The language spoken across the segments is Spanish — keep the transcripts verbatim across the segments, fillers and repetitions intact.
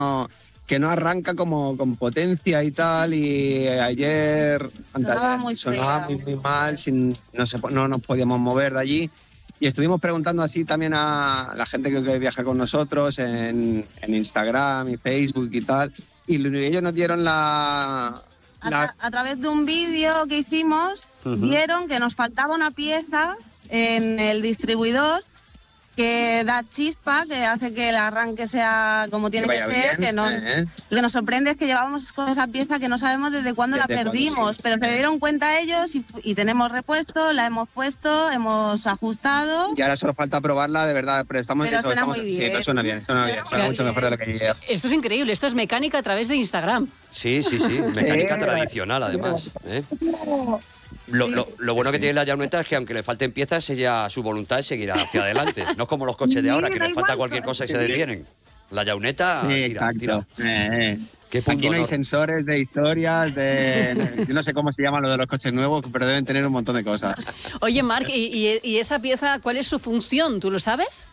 que no arranca como con potencia y tal, y ayer sonaba muy, sonaba muy, muy mal, sin, no, se, no nos podíamos mover de allí. Y estuvimos preguntando así también a la gente que, que viaja con nosotros en, en Instagram y Facebook y tal, y ellos nos dieron la... la... A, a través de un vídeo que hicimos, uh-huh. vieron que nos faltaba una pieza en el distribuidor que da chispa, que hace que el arranque sea como tiene que, que ser, bien, que no, eh. Lo que nos sorprende es que llevábamos con esa pieza que no sabemos desde cuándo desde la perdimos, cuándo, sí. Pero se dieron cuenta ellos y, y tenemos repuesto, la hemos puesto, hemos ajustado. Y ahora solo falta probarla, de verdad, pero estamos... Pero eso, suena estamos, muy bien. Sí, pero suena bien, suena bien, suena mucho mejor de lo que ayer. Esto es increíble, esto es mecánica a través de Instagram. Sí, sí, sí, mecánica sí, tradicional además, ¿eh? Lo, lo, lo bueno que tiene la Llauneta es que aunque le falten piezas, ella, su voluntad es seguir hacia adelante. No es como los coches de ahora, que les falta cualquier cosa y se detienen. La Llauneta... Sí, tira, exacto. Tira. Eh, eh. Aquí no hay sensores de historias, de... Yo no sé cómo se llama lo de los coches nuevos, pero deben tener un montón de cosas. Oye, Marc, ¿y, y, y esa pieza cuál es su función? ¿Tú lo sabes?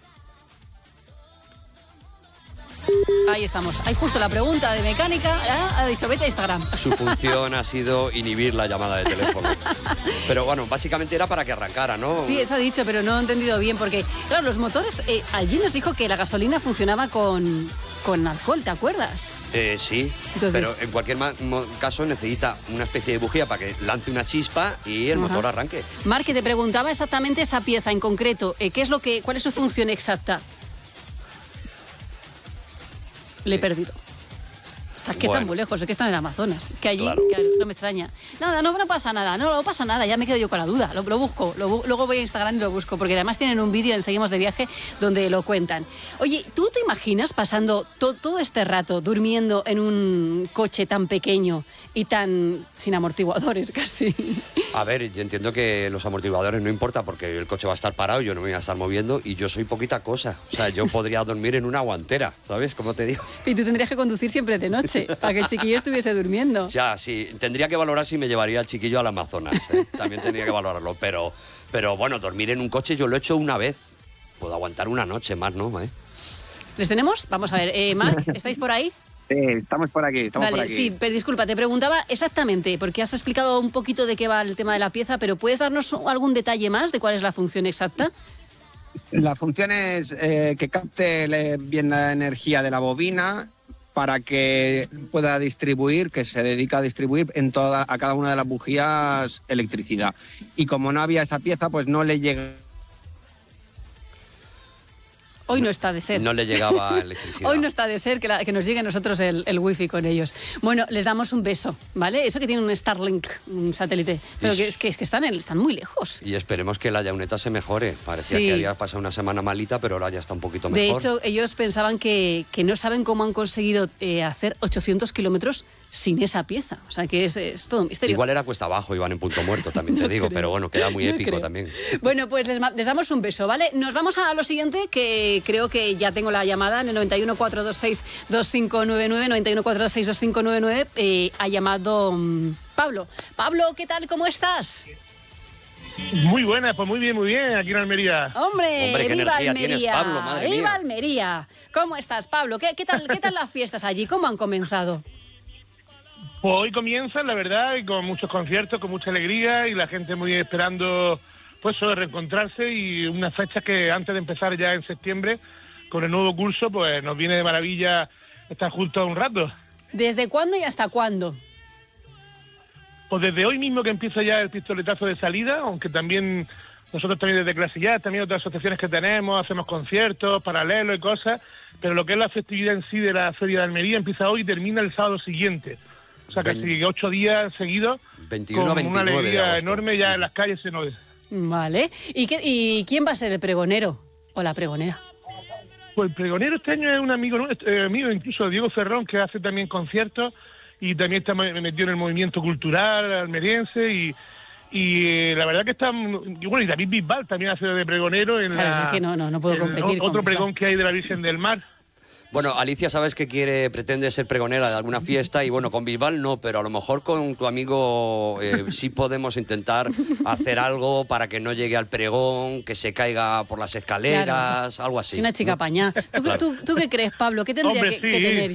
Ahí estamos. Hay justo la pregunta de mecánica. ¿eh? Ha dicho, vete a Instagram. Su función ha sido inhibir la llamada de teléfono. Pero bueno, básicamente era para que arrancara, ¿no? Sí, eso ha dicho, pero no he entendido bien. Porque, claro, los motores... Eh, allí nos dijo que la gasolina funcionaba con, con alcohol, ¿te acuerdas? Eh, sí, Entonces... pero en cualquier caso necesita una especie de bujía para que lance una chispa y el Ajá. motor arranque. Marc, te preguntaba exactamente esa pieza en concreto. Eh, ¿qué es lo que, ¿Cuál es su función exacta? Le he perdido. Es que bueno. Están muy lejos, es que están en el Amazonas. Que allí, claro. que no me extraña. Nada, no, no pasa nada, no, no pasa nada, ya me quedo yo con la duda. Lo, lo busco, lo, luego voy a Instagram y lo busco, porque además tienen un vídeo en Seguimos de Viaje donde lo cuentan. Oye, ¿tú te imaginas pasando to, todo este rato durmiendo en un coche tan pequeño y tan sin amortiguadores casi? A ver, yo entiendo que los amortiguadores no importa porque el coche va a estar parado, yo no me voy a estar moviendo y yo soy poquita cosa. O sea, yo podría dormir en una guantera, ¿sabes? ¿Cómo te digo? Y tú tendrías que conducir siempre de noche para que el chiquillo estuviese durmiendo. Ya, sí. Tendría que valorar si me llevaría al chiquillo al Amazonas, ¿eh? También tendría que valorarlo. Pero, pero bueno, dormir en un coche yo lo he hecho una vez. Puedo aguantar una noche más, ¿no? ¿Eh? ¿Les tenemos? Vamos a ver. Eh, Marc, ¿estáis por ahí? Sí, estamos por aquí, estamos vale, por aquí. Sí, pero disculpa, te preguntaba exactamente, porque has explicado un poquito de qué va el tema de la pieza, pero ¿puedes darnos algún detalle más de cuál es la función exacta? La función es eh, que capte bien la energía de la bobina para que pueda distribuir, que se dedica a distribuir en toda, a cada una de las bujías electricidad. Y como no había esa pieza, pues no le llega... Hoy no está de ser. No le llegaba electricidad. Hoy no está de ser que, la, que nos llegue a nosotros el, el wifi con ellos. Bueno, les damos un beso, ¿vale? Eso que tiene un Starlink, un satélite. Pero que es que, es que están, están muy lejos. Y esperemos que la Llauneta se mejore. Parecía sí. que había pasado una semana malita, pero ahora ya está un poquito mejor. De hecho, ellos pensaban que, que no saben cómo han conseguido eh, hacer ochocientos kilómetros sin esa pieza. O sea, que es, es todo un misterio. Igual era cuesta abajo, iban en punto muerto, también te no digo. Creo. Pero bueno, queda muy no épico creo. también. Bueno, pues les, les damos un beso, ¿vale? Nos vamos a lo siguiente, que creo que ya tengo la llamada en el noventa y uno, cuatrocientos veintiséis, veinticinco noventa y nueve, noventa y uno, cuatrocientos veintiséis, veinticinco noventa y nueve. Eh, ha llamado um, Pablo. Pablo, ¿qué tal? ¿Cómo estás? Muy buena, pues muy bien, muy bien, aquí en Almería. Hombre, Hombre, qué viva energía Almería, tienes, Pablo, madre viva mía. Almería. ¿Cómo estás, Pablo? ¿Qué, qué, tal, ¿Qué tal las fiestas allí? ¿Cómo han comenzado? Pues hoy comienzan, la verdad, y con muchos conciertos, con mucha alegría, y la gente muy esperando, pues, eso, reencontrarse, y unas fechas que antes de empezar ya en septiembre, con el nuevo curso, pues nos viene de maravilla estar juntos un rato. ¿Desde cuándo y hasta cuándo? Pues desde hoy mismo que empieza ya el pistoletazo de salida, aunque también nosotros también desde Clase Ya, también otras asociaciones que tenemos, hacemos conciertos paralelos y cosas, pero lo que es la festividad en sí de la Feria de Almería empieza hoy y termina el sábado siguiente. O sea, casi ocho días seguidos, veintiuno, con veintinueve una alegría de enorme ya en las calles se nos... Vale. ¿Y, qué, ¿Y quién va a ser el pregonero o la pregonera? Pues el pregonero este año es un amigo eh, mío, incluso Diego Ferrón, que hace también conciertos y también está metido en el movimiento cultural almeriense y, y eh, la verdad que está... Y bueno, y David Bisbal también hace de pregonero en claro, la, es que no, no, no puedo competir otro con pregón Bisbal. Que hay de la Virgen del Mar. Bueno, Alicia, sabes que quiere, pretende ser pregonera de alguna fiesta y bueno, con Bisbal no, pero a lo mejor con tu amigo eh, sí podemos intentar hacer algo para que no llegue al pregón, que se caiga por las escaleras, claro. algo así. Es una chica ¿no? pañá. ¿Tú, claro. tú, ¿Tú qué crees, Pablo? ¿Qué tendría Hombre, que, sí. que tener